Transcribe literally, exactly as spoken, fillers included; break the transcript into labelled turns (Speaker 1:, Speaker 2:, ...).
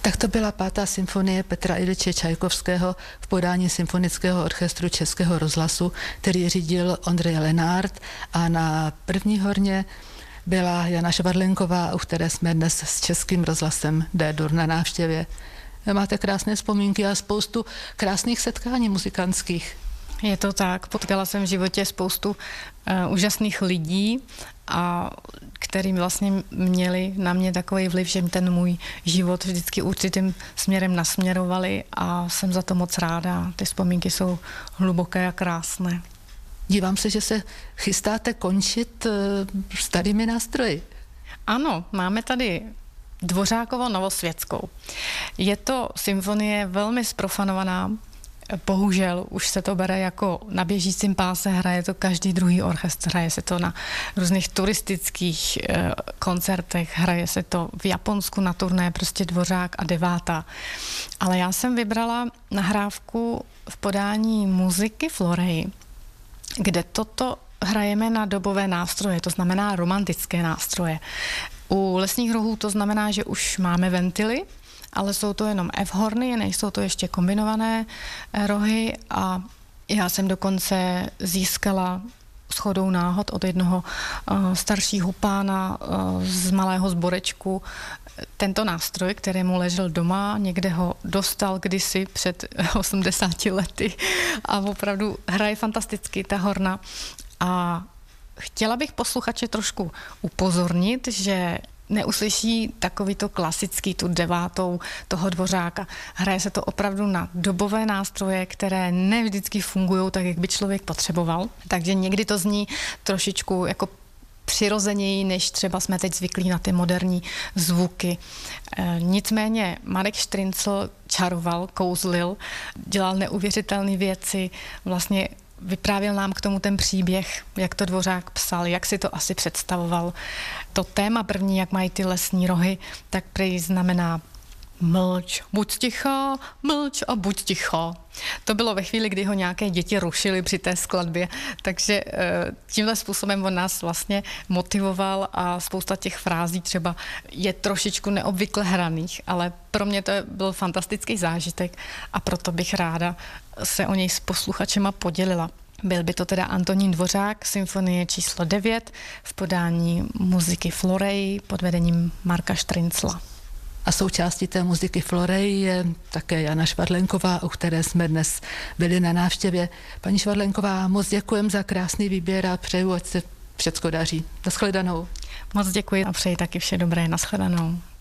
Speaker 1: Tak to byla pátá symfonie Petra Iljiče Čajkovského v podání Symfonického orchestru Českého rozhlasu, který řídil Ondřej Lenárd, a na první horně byla Jana Švadlenková, u které jsme dnes s Českým rozhlasem D-dur na návštěvě. Máte krásné vzpomínky a spoustu krásných setkání muzikantských.
Speaker 2: Je to tak, potkala jsem v životě spoustu uh, úžasných lidí, a který vlastně měli na mě takový vliv, že ten můj život vždycky určitým směrem nasměrovali, a jsem za to moc ráda. Ty vzpomínky jsou hluboké a krásné.
Speaker 1: Dívám se, že se chystáte končit uh, starými nástroji.
Speaker 2: Ano, máme tady Dvořákovo Novosvětskou. Je to symfonie velmi zprofanovaná. Bohužel už se to bere jako na běžícím páse, hraje to každý druhý orchestr, hraje se to na různých turistických e, koncertech, hraje se to v Japonsku na turné, prostě Dvořák a Deváta. Ale já jsem vybrala nahrávku v podání muziky Floreji, kde toto hrajeme na dobové nástroje, to znamená romantické nástroje. U Lesních rohů to znamená, že už máme ventily, ale jsou to jenom F-horny, nejsou to ještě kombinované rohy, a já jsem dokonce získala shodou náhod od jednoho uh, staršího pána uh, z malého sborečku tento nástroj, kterému ležel doma, někde ho dostal kdysi před osmdesáti lety, a opravdu hraje fantasticky ta horna. A chtěla bych posluchače trošku upozornit, že neuslyší takovýto klasický, tu devátou toho Dvořáka. Hraje se to opravdu na dobové nástroje, které ne vždycky fungují tak, jak by člověk potřeboval. Takže někdy to zní trošičku jako přirozeněji, než třeba jsme teď zvyklí na ty moderní zvuky. E, nicméně Marek Štryncl čaroval, kouzlil, dělal neuvěřitelné věci, vlastně vyprávěl nám k tomu ten příběh, jak to Dvořák psal, jak si to asi představoval. To téma první, jak mají ty lesní rohy, tak prý znamená mlč, buď ticho, mlč a buď ticho. To bylo ve chvíli, kdy ho nějaké děti rušily při té skladbě, takže tímhle způsobem on nás vlastně motivoval, a spousta těch frází třeba je trošičku neobvykle hraných, ale pro mě to byl fantastický zážitek, a proto bych ráda se o něj s posluchačema podělila. Byl by to teda Antonín Dvořák, symfonie číslo devět v podání muziky Floreji pod vedením Marka Štryncla.
Speaker 1: A součástí té muziky Floreji je také Jana Švadlenková, u které jsme dnes byli na návštěvě. Paní Švadlenková, moc děkujem za krásný výběr a přeju, ať se všecko daří. Nashledanou.
Speaker 2: Moc děkuji a přeji taky vše dobré. Nashledanou.